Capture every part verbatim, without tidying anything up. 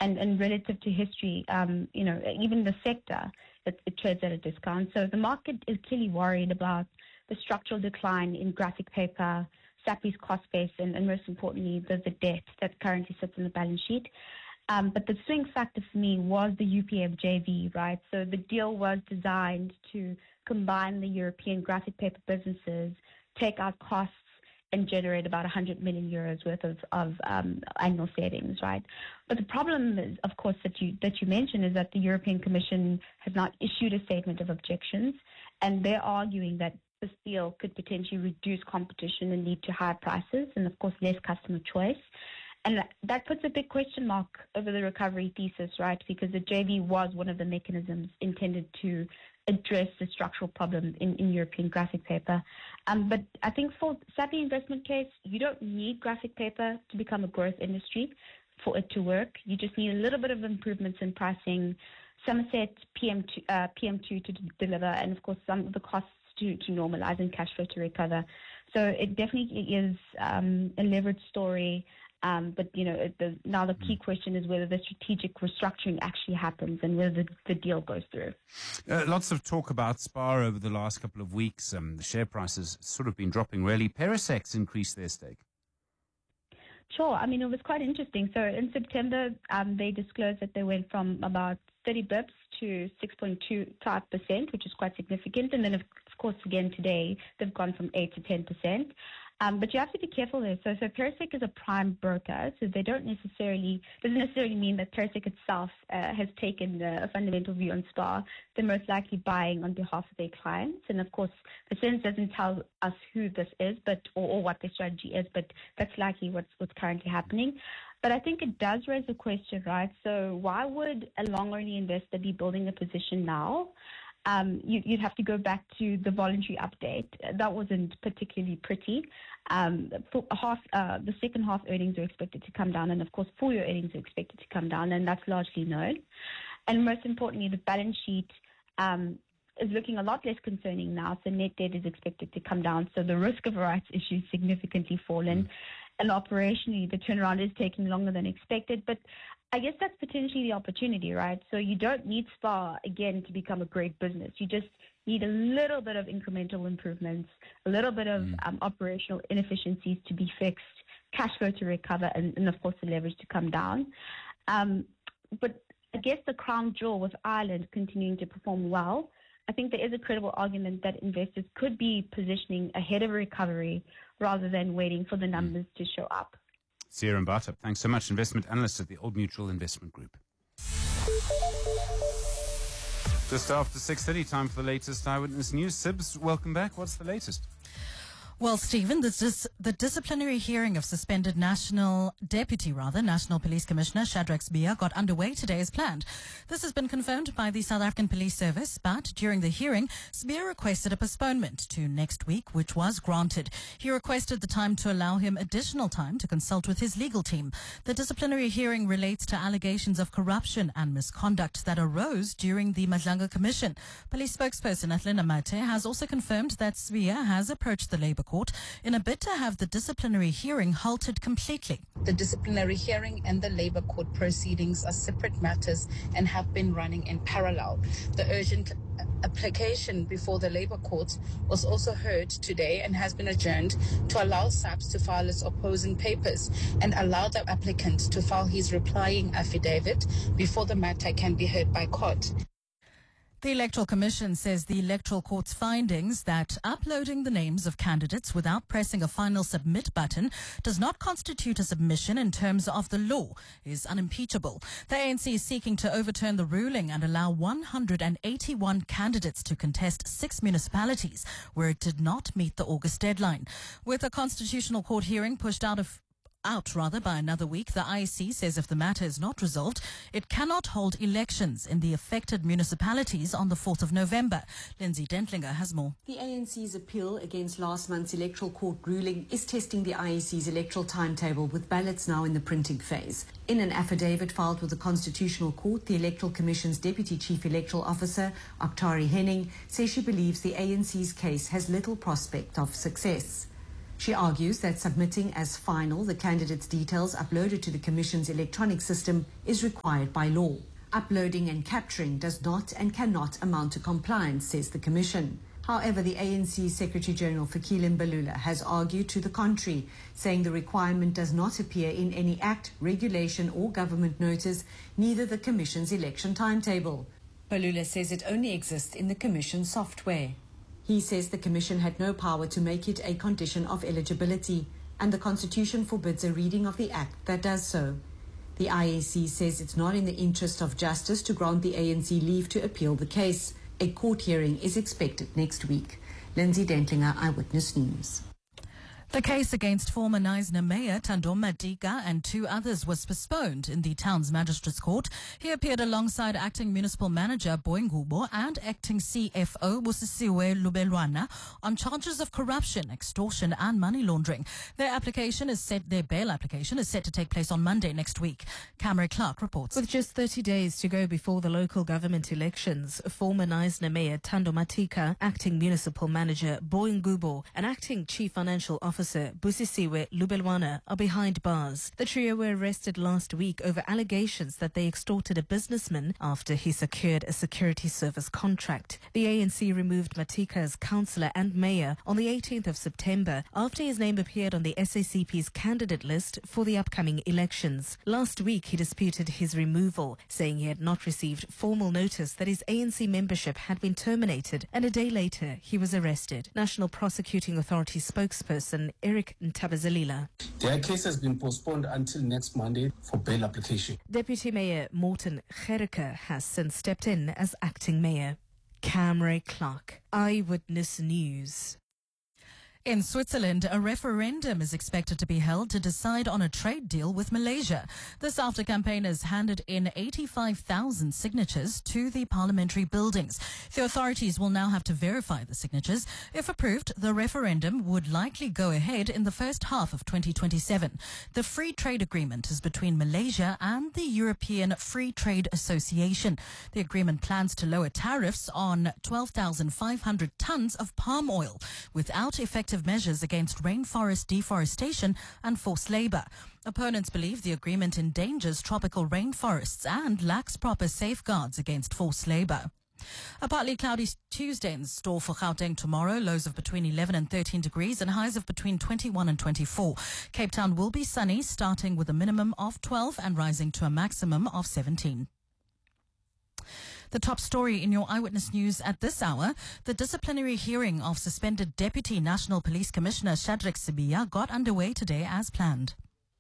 and, and relative to history, um, you know, even the sector, it, it trades at a discount. So the market is clearly worried about the structural decline in graphic paper, SAPI's cost base, and, and most importantly, the, the debt that currently sits on the balance sheet. Um, but the swing factor for me was the U P F J V, right? So the deal was designed to combine the European graphic paper businesses, take out costs, and generate about one hundred million euros worth of, of um, annual savings, right? But the problem is, of course, that you that you mentioned is that the European Commission has not issued a statement of objections, and they're arguing that this deal could potentially reduce competition and lead to higher prices and, of course, less customer choice. And that puts a big question mark over the recovery thesis, right? Because the J V was one of the mechanisms intended to address the structural problem in, in European graphic paper. Um, but I think for SAPI investment case, you don't need graphic paper to become a growth industry for it to work. You just need a little bit of improvements in pricing, Somerset P M two, uh, P M two to d- deliver, and of course some of the costs to, to normalize and cash flow to recover. So it definitely is um, a leveraged story. Um, but, you know, the, now the key question is whether the strategic restructuring actually happens and whether the, the deal goes through. Uh, lots of talk about SPAR over the last couple of weeks. Um, the share price has sort of been dropping, really. Perisex increased their stake. Sure. I mean, it was quite interesting. So in September, um, they disclosed that they went from about thirty bips to six point two five percent, which is quite significant. And then, of, of course, again today, they've gone from eight to ten percent. Um, but you have to be careful there. So, so Perisec is a prime broker, so they don't necessarily, doesn't necessarily mean that Perisec itself uh, has taken a fundamental view on SPAR. They're most likely buying on behalf of their clients. And of course, the sentence doesn't tell us who this is, but or, or what their strategy is, but that's likely what's, what's currently happening. But I think it does raise a question, right? So why would a long-only investor be building a position now? Um, you, you'd have to go back to the voluntary update. That wasn't particularly pretty. Um, for half, uh, the second half earnings are expected to come down, and of course, full year earnings are expected to come down, and that's largely known. And most importantly, the balance sheet um, is looking a lot less concerning now. So net debt is expected to come down. So the risk of a rights issue is significantly fallen, mm. and operationally, the turnaround is taking longer than expected. But I guess that's potentially the opportunity, right? So you don't need SPAR, again, to become a great business. You just need a little bit of incremental improvements, a little bit of mm. um, operational inefficiencies to be fixed, cash flow to recover, and, and of course, the leverage to come down. Um, but I guess the crown jewel with Ireland continuing to perform well, I think there is a credible argument that investors could be positioning ahead of a recovery rather than waiting for the numbers mm. to show up. Sierra Mbata, thanks so much. Investment analyst at the Old Mutual Investment Group. Just after six thirty, time for the latest Eyewitness News. Sibs, welcome back. What's the latest? Well, Stephen, this is the disciplinary hearing of suspended National Deputy, rather, National Police Commissioner Shadrack Sibiya got underway today as planned. This has been confirmed by the South African Police Service, but during the hearing, Sibiya requested a postponement to next week, which was granted. He requested the time to allow him additional time to consult with his legal team. The disciplinary hearing relates to allegations of corruption and misconduct that arose during the Madlanga Commission. Police spokesperson Athlina Mate has also confirmed that Sibiya has approached the Labour Court in a bid to have the disciplinary hearing halted completely. The disciplinary hearing and the Labour Court proceedings are separate matters and have been running in parallel. The urgent application before the Labour Courts was also heard today and has been adjourned to allow SAPS to file its opposing papers and allow the applicant to file his replying affidavit before the matter can be heard by court. The Electoral Commission says the Electoral Court's findings that uploading the names of candidates without pressing a final submit button does not constitute a submission in terms of the law is unimpeachable. The A N C is seeking to overturn the ruling and allow one hundred eighty-one candidates to contest six municipalities where it did not meet the August deadline. With a constitutional court hearing pushed out of Out rather by another week, the I E C says if the matter is not resolved, it cannot hold elections in the affected municipalities on the fourth of November. Lindsay Dentlinger has more. The A N C's appeal against last month's electoral court ruling is testing the I E C's electoral timetable, with ballots now in the printing phase. In an affidavit filed with the Constitutional Court, the Electoral Commission's Deputy Chief Electoral Officer, Okhtari Henning, says she believes the A N C's case has little prospect of success. She argues that submitting as final the candidates' details uploaded to the Commission's electronic system is required by law. Uploading and capturing does not and cannot amount to compliance, says the Commission. However, the A N C Secretary-General Fikile Mbalula has argued to the contrary, saying the requirement does not appear in any act, regulation or government notice, neither the Commission's election timetable. Mbalula says it only exists in the Commission software. He says the Commission had no power to make it a condition of eligibility, and the Constitution forbids a reading of the Act that does so. The I A C says it's not in the interest of justice to grant the A N C leave to appeal the case. A court hearing is expected next week. Lindsay Dentlinger, Eyewitness News. The case against former Knysna Mayor Thando Matika and two others was postponed in the town's magistrates court. He appeared alongside acting municipal manager Boy Ngubo and acting C F O Busisiwe Lubelwana on charges of corruption, extortion and money laundering. Their application is set, their bail application is set to take place on Monday next week. Camry Clark reports. With just thirty days to go before the local government elections, former Knysna Mayor Thando Matika, acting municipal manager Boy Ngubo and acting chief financial officer Busisiwe Lubelwana are behind bars. The trio were arrested last week over allegations that they extorted a businessman after he secured a security service contract. The A N C removed Matika as councillor and mayor on the eighteenth of September after his name appeared on the S A C P's candidate list for the upcoming elections. Last week he disputed his removal, saying he had not received formal notice that his A N C membership had been terminated, and a day later he was arrested. National Prosecuting Authority spokesperson Eric Ntabazalila. Their case has been postponed until next Monday for bail application. Deputy Mayor Morton Gericke has since stepped in as acting mayor. Camry Clark, Eyewitness News. In Switzerland, a referendum is expected to be held to decide on a trade deal with Malaysia. This after campaigners handed in eighty-five thousand signatures to the parliamentary buildings. The authorities will now have to verify the signatures. If approved, the referendum would likely go ahead in the first half of twenty twenty-seven. The free trade agreement is between Malaysia and the European Free Trade Association. The agreement plans to lower tariffs on twelve thousand five hundred tons of palm oil without effective measures against rainforest deforestation and forced labor. Opponents believe the agreement endangers tropical rainforests and lacks proper safeguards against forced labor. A partly cloudy Tuesday in store for Gauteng tomorrow, lows of between eleven and thirteen degrees and highs of between twenty-one and twenty-four. Cape Town will be sunny, starting with a minimum of twelve and rising to a maximum of seventeen. The top story in your Eyewitness News at this hour: the disciplinary hearing of suspended Deputy National Police Commissioner Shadrack Sibiya got underway today as planned.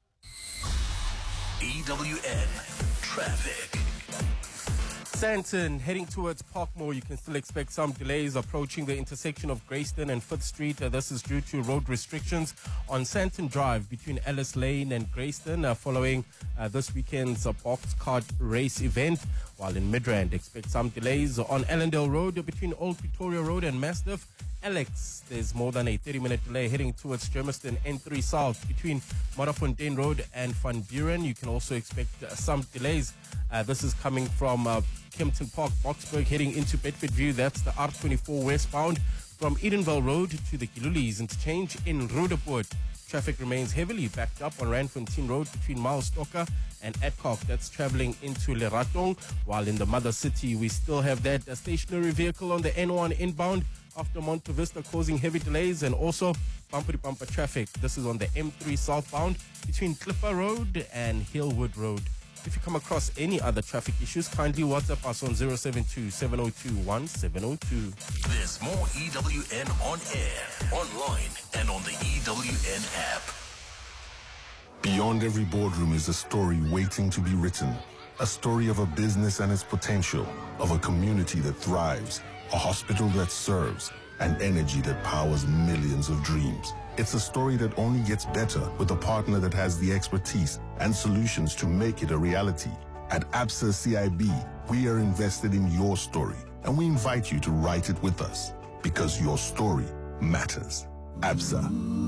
E W N Traffic. Sandton heading towards Parkmore, you can still expect some delays approaching the intersection of Grayston and Fifth Street. Uh, this is due to road restrictions on Sandton Drive between Ellis Lane and Grayston uh, following uh, this weekend's uh, box kart race event. While in Midrand, expect some delays on Allendale Road between Old Pretoria Road and Mastiff. Alex, there's more than a thirty minute delay heading towards Germiston N three South between Modderfontein Road and Van Buren. You can also expect uh, some delays. Uh, this is coming from uh, Kempton Park, Boksburg, heading into Bedfordview. That's the R twenty-four westbound from Edenville Road to the Kilulis interchange in Roodepoort. Traffic remains heavily backed up on Randfontein Road between Milestocker and Adcock. That's traveling into Leratong. While in the mother city, we still have that uh, stationary vehicle on the N one inbound after Monte Vista causing heavy delays, and also bumper to bumper traffic. This is on the M three southbound between Clipper Road and Hillwood Road. If you come across any other traffic issues, kindly WhatsApp us on zero seven two, seven zero two, one seven zero two. There's more E W N on air, online, and on the E W N app. Beyond every boardroom is a story waiting to be written. A story of a business and its potential, of a community that thrives, a hospital that serves, and energy that powers millions of dreams. It's a story that only gets better with a partner that has the expertise and solutions to make it a reality. At Absa C I B, we are invested in your story, and we invite you to write it with us, because your story matters. Absa,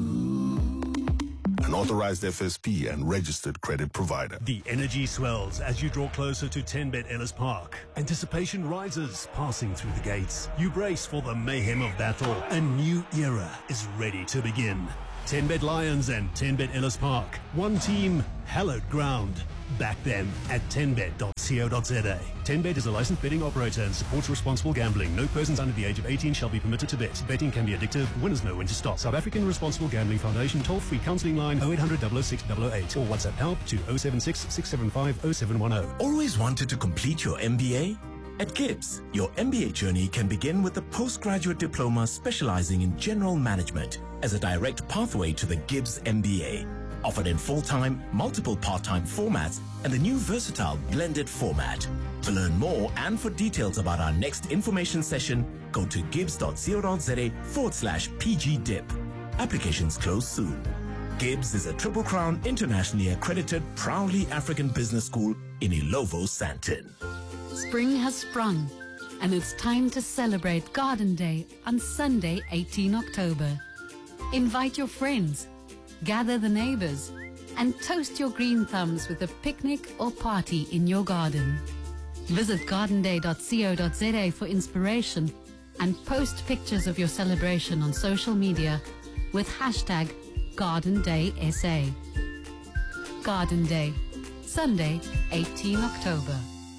an authorized F S P and registered credit provider. The energy swells as you draw closer to ten bet Ellis Park. Anticipation rises, passing through the gates. You brace for the mayhem of battle. A new era is ready to begin. ten bet Lions and ten bet Ellis Park. One team, hallowed ground. Back them at ten bet dot co dot za. ten bet is a licensed betting operator and supports responsible gambling. No persons under the age of eighteen shall be permitted to bet. Betting can be addictive. Winners know when to stop. South African Responsible Gambling Foundation toll-free counselling line oh eight hundred, double oh six, double oh eight or WhatsApp help to oh seven six, six seven five, oh seven one oh. Always wanted to complete your M B A? At Gibbs, your M B A journey can begin with a postgraduate diploma specializing in general management as a direct pathway to the Gibbs M B A. Offered in full-time, multiple part-time formats, and the new versatile blended format. To learn more and for details about our next information session, go to gibbs dot co dot za forward slash pgdip. Applications close soon. Gibbs is a Triple Crown internationally accredited, proudly African business school in Ilovo, Sandton. Spring has sprung, and it's time to celebrate Garden Day on Sunday, the eighteenth of October. Invite your friends, gather the neighbors, and toast your green thumbs with a picnic or party in your garden. Visit garden day dot co dot za for inspiration and post pictures of your celebration on social media with hashtag Garden Day S A. Garden Day, Sunday, the eighteenth of October.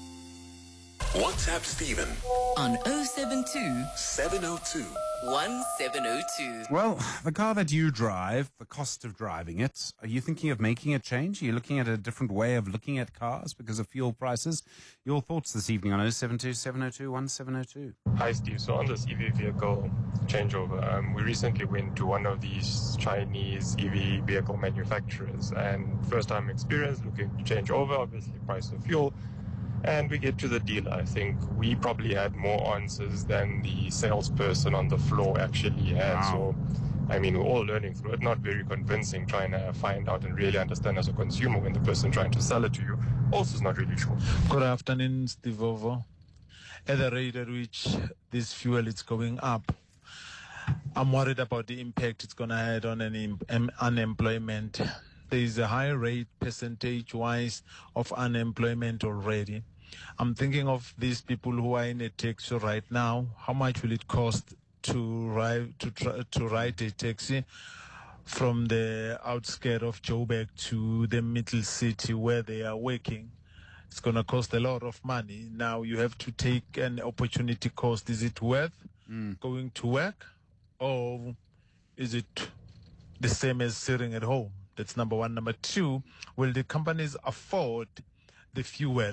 WhatsApp Stephen on oh seven two, seven oh two, one seven oh two. Well, the car that you drive, the cost of driving it, are you thinking of making a change? Are you looking at a different way of looking at cars because of fuel prices? Your thoughts this evening on oh seven two, seven oh two, one seven oh two. Hi, Steve. So on this E V vehicle changeover, um, we recently went to one of these Chinese E V vehicle manufacturers, and first time experience looking to change over, obviously price of fuel. And we get to the dealer. I think we probably had more answers than the salesperson on the floor actually had. Wow. So, I mean, we're all learning through it. Not very convincing trying to find out and really understand as a consumer when the person trying to sell it to you also is not really sure. Good afternoon, Steve Ovo. At the rate at which this fuel is going up, I'm worried about the impact it's going to have on an um, unemployment. There is a high rate percentage-wise of unemployment already. I'm thinking of these people who are in a taxi right now. How much will it cost to ride to try, to ride a taxi from the outskirts of Joburg to the middle city where they are working? It's going to cost a lot of money. Now you have to take an opportunity cost. Is it worth mm. going to work, or is it the same as sitting at home? That's number one. Number two, will the companies afford the fuel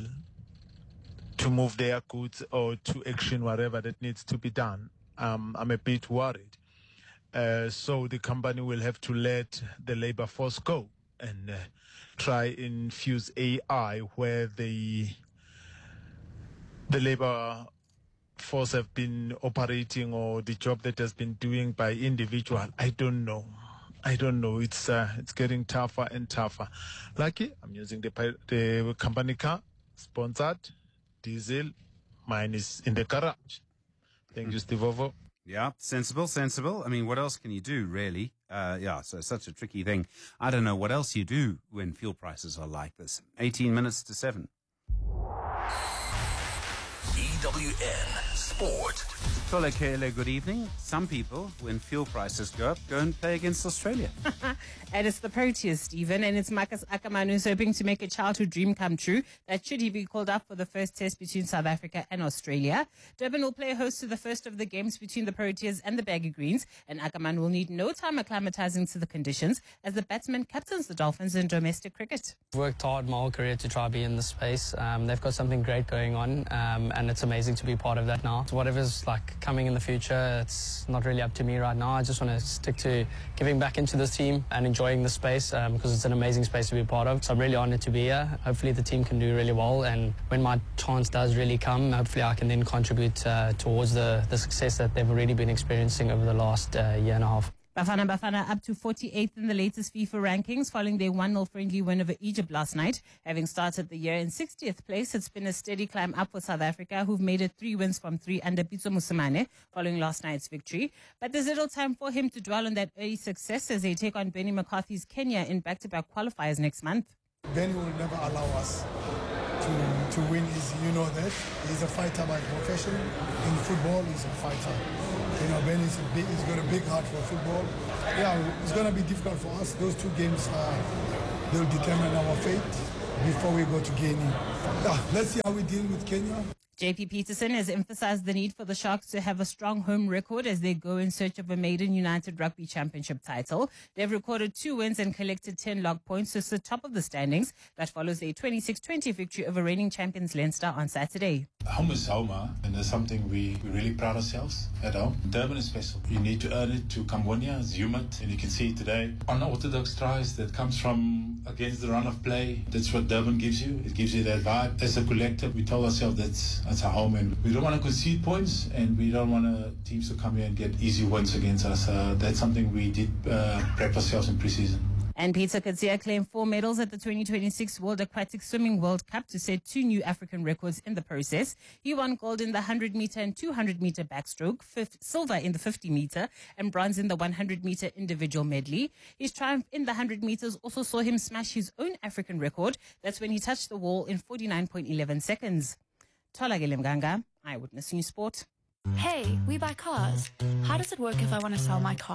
to move their goods or to action whatever that needs to be done? Um, I'm a bit worried. Uh, so the company will have to let the labor force go and uh, try infuse A I where the the labor force have been operating, or the job that has been doing by individual. I don't know. I don't know. It's uh, it's getting tougher and tougher. Lucky, I'm using the the company car, sponsored, diesel. Mine is in the garage. Thank you, Steve Ovo. Yeah, sensible, sensible. I mean, what else can you do, really? Uh, yeah, so it's such a tricky thing. I don't know what else you do when fuel prices are like this. eighteen minutes to seven. E W N Sport. Tolekele, good evening. Some people, when fuel prices go up, go and play against Australia. And it's the Proteas, Stephen, and it's Marcus Ackermann who's hoping to make a childhood dream come true. That should he be called up for the first test between South Africa and Australia. Durban will play host to the first of the games between the Proteas and the Baggy Greens, and Ackermann will need no time acclimatizing to the conditions as the batsman captains the Dolphins in domestic cricket. I've worked hard my whole career to try to be in this space. Um, they've got something great going on, um, and it's amazing to be part of that now. So whatever's like coming in the future, it's not really up to me right now. I just want to stick to giving back into this team and enjoying the space um, because it's an amazing space to be a part of. So I'm really honoured to be here. Hopefully the team can do really well, and when my chance does really come, hopefully I can then contribute uh, towards the, the success that they've already been experiencing over the last uh, year and a half. Bafana Bafana up to forty-eighth in the latest FIFA rankings following their one nil friendly win over Egypt last night. Having started the year in sixtieth place, it's been a steady climb up for South Africa, who've made it three wins from three under Pitso Mosimane following last night's victory. But there's little time for him to dwell on that early success as they take on Benny McCarthy's Kenya in back-to-back qualifiers next month. Benny will never allow us to, to win. Is you know that he's a fighter by profession. In football, he's a fighter. You know, Ben is a big, he's got a big heart for football. Yeah, it's going to be difficult for us. Those two games, uh, they'll determine our fate before we go to Guinea. Yeah, let's see how we deal with Kenya. J P Peterson has emphasized the need for the Sharks to have a strong home record as they go in search of a maiden United Rugby Championship title. They've recorded two wins and collected ten log points to the top of the standings. That follows a twenty-six twenty victory over reigning champions Leinster on Saturday. Home is home, huh? And that's something we, we really proud ourselves at home. Durban is special. You need to earn it to Cambodia. It's humid, and you can see it today. Unorthodox tries that comes from against the run of play. That's what Durban gives you. It gives you that vibe. As a collective, we told ourselves that's that's our home, and we don't want to concede points, and we don't want uh, teams to come here and get easy wins against us. Uh, that's something we did uh, prep ourselves in preseason. And Peter Katia claimed four medals at the twenty twenty-six World Aquatic Swimming World Cup to set two new African records in the process. He won gold in the one hundred meter and two hundred meter backstroke, fifth, silver in the fifty meter, and bronze in the one hundred meter individual medley. His triumph in the one hundred meters also saw him smash his own African record. That's when he touched the wall in forty-nine point one one seconds. Tholakele Mganga, Eyewitness News Sport. Hey, we buy cars. How does it work if I want to sell my car?